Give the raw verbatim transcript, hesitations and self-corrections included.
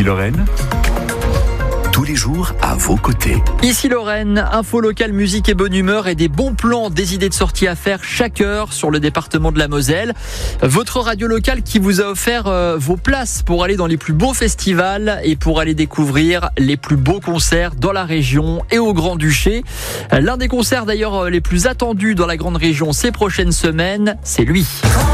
Ici Lorraine, tous les jours à vos côtés. Ici Lorraine, info locale, musique et bonne humeur et des bons plans, des idées de sortie à faire chaque heure sur le département de la Moselle. Votre radio locale qui vous a offert euh, vos places pour aller dans les plus beaux festivals et pour aller découvrir les plus beaux concerts dans la région et au Grand-Duché. L'un des concerts d'ailleurs les plus attendus dans la grande région ces prochaines semaines, c'est lui.